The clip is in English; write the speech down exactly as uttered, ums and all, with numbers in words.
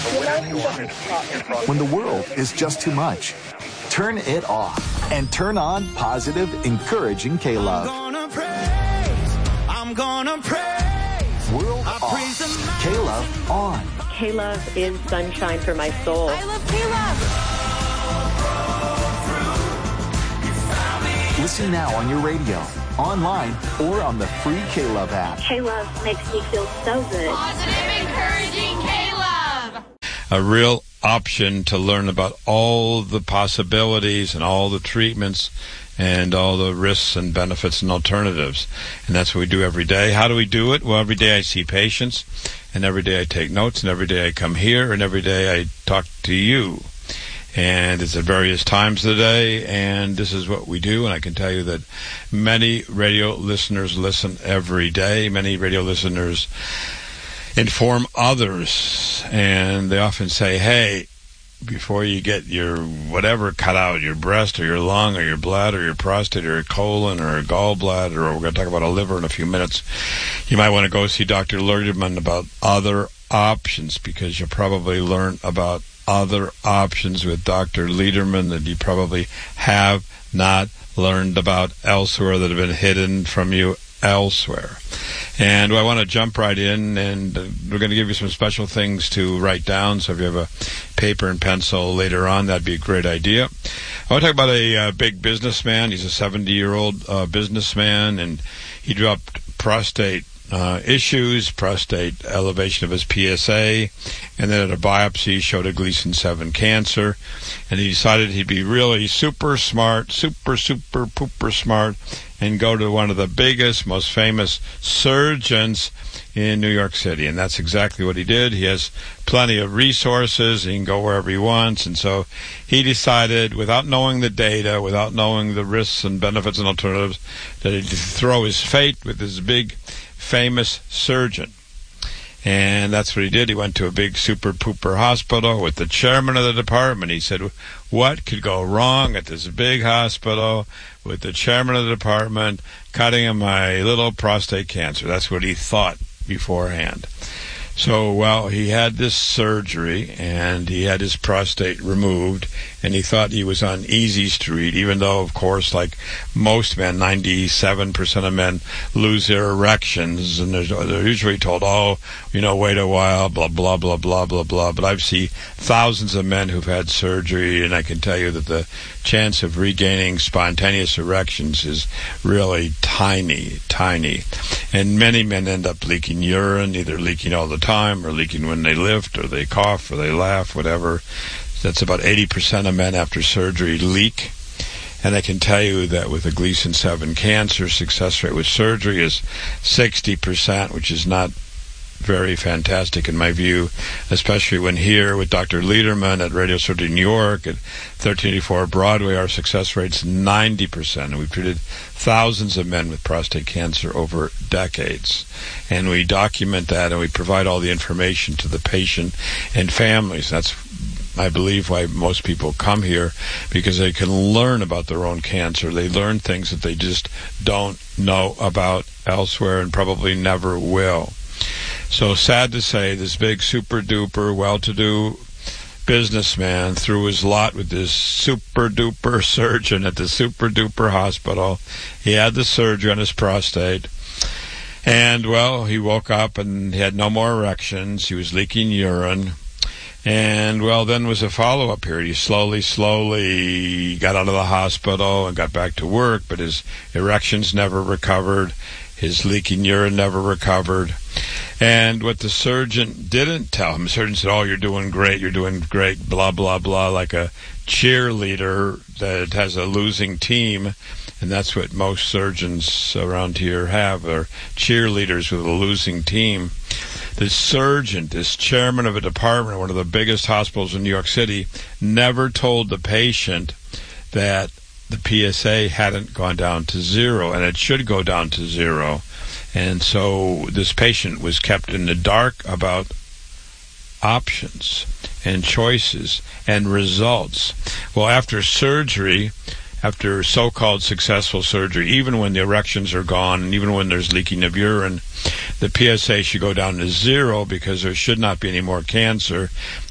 When the world is just too much, turn it off and turn on positive, encouraging K-Love. I'm gonna praise, I'm gonna praise. World off, K-Love on. K-Love is sunshine for my soul. I love K-Love. Listen now on your radio, online, or on the free K-Love app. K-Love makes me feel so good. Positive, encouraging K-Love. A real option to learn about all the possibilities and all the treatments and all the risks and benefits and alternatives. And that's what we do every day. How do we do it? Well, every day I see patients, and every day I take notes, and every day I come here, and every day I talk to you. And it's at various times of the day, and this is what we do. And I can tell you that many radio listeners listen every day. Many radio listeners inform others, and they often say, hey, before you get your whatever cut out, your breast or your lung or your bladder or your prostate or your colon or a gallbladder, or we're going to talk about a liver in a few minutes, you might want to go see Doctor Lederman about other options, because you'll probably learn about other options with Doctor Lederman that you probably have not learned about elsewhere, that have been hidden from you elsewhere. And I want to jump right in, and we're going to give you some special things to write down. So if you have a paper and pencil later on, that'd be a great idea. I want to talk about a uh, big businessman. He's a seventy-year-old uh, businessman, and he dropped prostate uh, issues, prostate elevation of his P S A, and then at a biopsy showed a Gleason seven cancer. And he decided he'd be really super smart, super, super, pooper smart, and go to one of the biggest, most famous surgeons in New York City. And that's exactly what he did. He has plenty of resources. He can go wherever he wants. And so he decided, without knowing the data, without knowing the risks and benefits and alternatives, that he'd throw his fate with this big, famous surgeon. And that's what he did. He went to a big super pooper hospital with the chairman of the department. He said, what could go wrong at this big hospital with the chairman of the department cutting him my little prostate cancer? That's what he thought beforehand. So, well, he had this surgery, and he had his prostate removed, and he thought he was on easy street, even though, of course, like most men, ninety-seven percent of men lose their erections, and they're, they're usually told, oh, you know, wait a while, blah, blah, blah, blah, blah, blah. But I've seen thousands of men who've had surgery, and I can tell you that the chance of regaining spontaneous erections is really tiny, tiny. And many men end up leaking urine, either leaking all the time or leaking when they lift or they cough or they laugh, whatever. That's about eighty percent of men after surgery leak. And I can tell you that with a Gleason seven cancer, success rate with surgery is sixty percent, which is not very fantastic in my view, especially when here with Doctor Lederman at Radio Surgery New York at thirteen eighty-four Broadway, our success rate's ninety percent, and we've treated thousands of men with prostate cancer over decades. And we document that, and we provide all the information to the patient and families. That's, I believe, why most people come here, because they can learn about their own cancer. They learn things that they just don't know about elsewhere and probably never will. So sad to say, this big super-duper, well-to-do businessman threw his lot with this super-duper surgeon at the super-duper hospital. He had the surgery on his prostate. And, well, he woke up and he had no more erections. He was leaking urine. And, well, then was a follow-up period. He slowly, slowly got out of the hospital and got back to work, but his erections never recovered. His leaking urine never recovered. And what the surgeon didn't tell him, the surgeon said, oh, you're doing great, you're doing great, blah, blah, blah, like a cheerleader that has a losing team. And that's what most surgeons around here have, are cheerleaders with a losing team. The surgeon, this chairman of a department at one of the biggest hospitals in New York City, never told the patient that the P S A hadn't gone down to zero, and it should go down to zero. And so this patient was kept in the dark about options and choices and results. Well, after surgery, after so-called successful surgery, even when the erections are gone and even when there's leaking of urine, the P S A should go down to zero because there should not be any more cancer.